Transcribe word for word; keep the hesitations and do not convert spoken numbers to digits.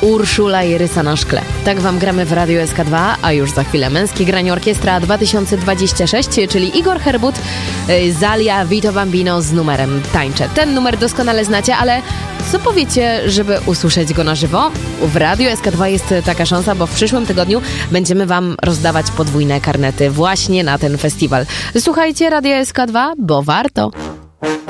Urszula i Rysa na szkle. Tak wam gramy w Radiu S K dwa, a już za chwilę Męskie Granie Orkiestra dwa tysiące dwadzieścia sześć, czyli Igor Herbut, Zalia, Vito Bambino z numerem Tańczę. Ten numer doskonale znacie, ale co powiecie, żeby usłyszeć go na żywo? W Radiu S K dwa jest taka szansa, bo w przyszłym tygodniu będziemy wam rozdawać podwójne karnety właśnie na ten festiwal. Słuchajcie Radia S K dwa, bo warto.